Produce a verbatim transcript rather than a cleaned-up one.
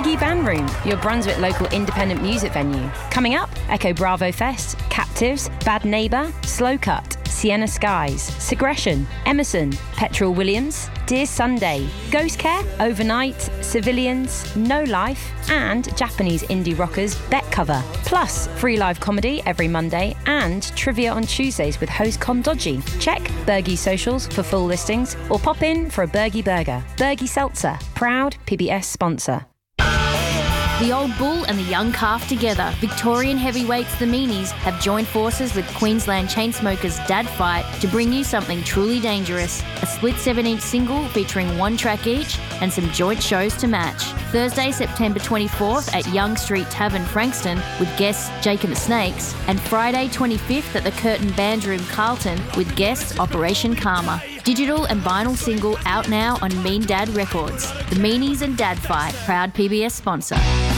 Bergie Band Room, your Brunswick local independent music venue. Coming up, Echo Bravo Fest, Captives, Bad Neighbour, Slow Cut, Sienna Skies, Segression, Emerson, Petrol Williams, Dear Sunday, Ghost Care, Overnight, Civilians, No Life, and Japanese indie rockers Bet Cover. Plus, free live comedy every Monday and trivia on Tuesdays with host Con Dodgy. Check Bergie socials for full listings or pop in for a Bergie burger. Bergie Seltzer, proud P B S sponsor. The Old Bull and the Young Calf together. Victorian heavyweights the Meanies have joined forces with Queensland Chainsmokers' Dad Fight to bring you something truly dangerous. A split seven inch single featuring one track each and some joint shows to match. Thursday, September twenty-fourth at Young Street Tavern, Frankston with guests Jake and the Snakes, and Friday twenty-fifth at the Curtin Band Room, Carlton with guests Operation Karma. Digital and vinyl single out now on Mean Dad Records. The Meanies and Dad Fight, proud P B S sponsor.